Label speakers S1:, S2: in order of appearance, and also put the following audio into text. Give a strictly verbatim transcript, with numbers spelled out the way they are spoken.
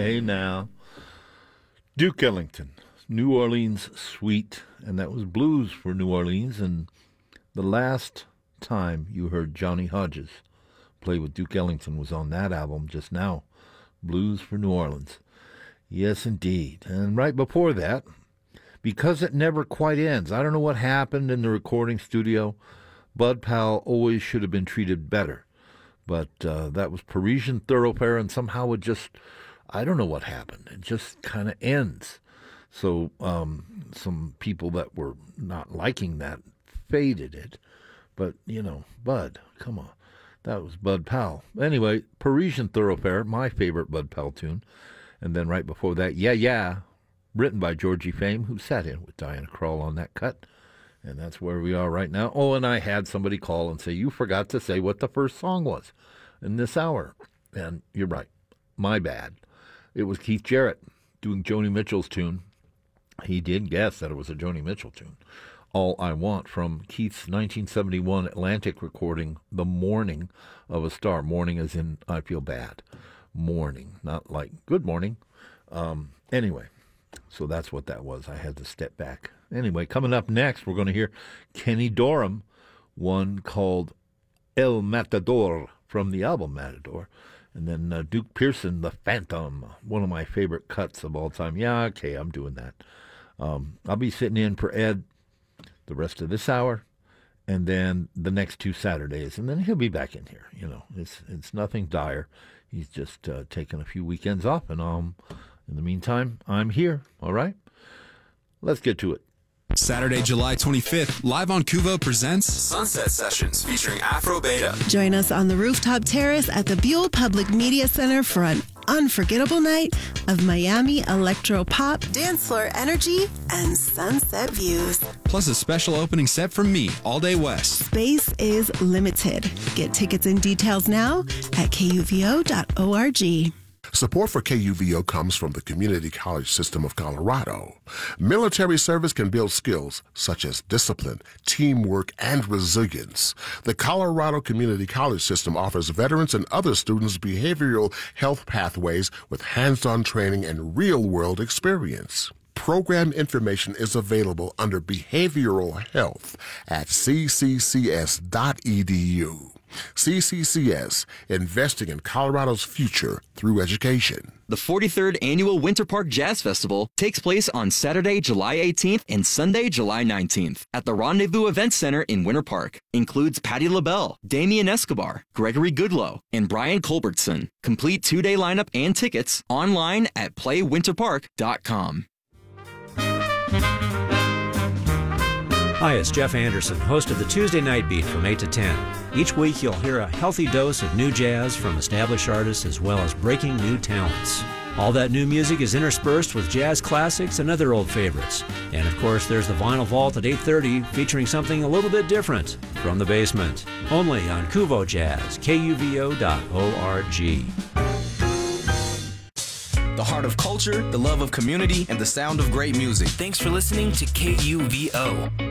S1: Hey now. Duke Ellington, New Orleans Suite, and that was blues for New Orleans. And the last time you heard Johnny Hodges play with Duke Ellington was on that album just now, Blues for New Orleans. Yes, indeed. And right before that, Because It Never Quite Ends. I don't know what happened in the recording studio. Bud Powell always should have been treated better. But uh, that was Parisian Thoroughfare, and somehow it just, I don't know what happened. It just kind of ends. So um, some people that were not liking that faded it. But, you know, Bud, come on. That was Bud Powell. Anyway, Parisian Thoroughfare, my favorite Bud Powell tune. And then right before that, Yeah, Yeah, written by Georgie Fame, who sat in with Diana Krall on that cut. And that's where we are right now. Oh, and I had somebody call and say, you forgot to say what the first song was in this hour. And you're right. My bad. It was Keith Jarrett doing Joni Mitchell's tune. He did guess that it was a Joni Mitchell tune. All I Want, from Keith's nineteen seventy-one Atlantic recording, The Morning of a Star. Morning as in I feel bad. Morning, not like good morning. Um, anyway, so that's what that was. I had to step back. Anyway, coming up next, we're going to hear Kenny Dorham, one called El Matador from the album Matador. And then uh, Duke Pearson, The Phantom, one of my favorite cuts of all time. Yeah, okay, I'm doing that. Um, I'll be sitting in for Ed the rest of this hour, and then the next two Saturdays, and then he'll be back in here. You know, it's it's nothing dire. He's just uh, taking a few weekends off, and um, in the meantime, I'm here. All right, let's get to it.
S2: Saturday, July twenty-fifth, live on Kuvo presents Sunset Sessions featuring Afro Beta.
S3: Join us on the rooftop terrace at the Buell Public Media Center for an unforgettable night of Miami electro pop, dance floor energy, and sunset views.
S2: Plus a special opening set from me, All Day West.
S3: Space is limited. Get tickets and details now at K U V O dot org.
S4: Support for K U V O comes from the Community College System of Colorado. Military service can build skills such as discipline, teamwork, and resilience. The Colorado Community College System offers veterans and other students behavioral health pathways with hands-on training and real-world experience. Program information is available under Behavioral Health at c c c s dot e d u. C C C S, investing in Colorado's future through education.
S5: The forty-third Annual Winter Park Jazz Festival takes place on Saturday, July eighteenth and Sunday, July nineteenth at the Rendezvous Event Center in Winter Park. Includes Patti LaBelle, Damian Escobar, Gregory Goodloe, and Brian Culbertson. Complete two-day lineup and tickets online at play winter park dot com.
S6: Hi, it's Jeff Anderson, host of the Tuesday Night Beat from eight to ten. Each week you'll hear a healthy dose of new jazz from established artists as well as breaking new talents. All that new music is interspersed with jazz classics and other old favorites. And of course there's the Vinyl Vault at eight thirty featuring something a little bit different from the basement. Only on Kuvo Jazz, K U V O dot org.
S2: The heart of culture, the love of community, and the sound of great music.
S7: Thanks for listening to K U V O.